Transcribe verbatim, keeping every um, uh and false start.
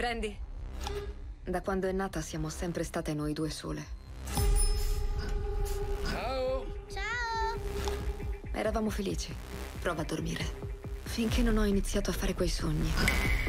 Prendi. Da quando è nata siamo sempre state noi due sole. Ciao. Ciao! Eravamo felici. Prova a dormire. Finché non ho iniziato a fare quei sogni.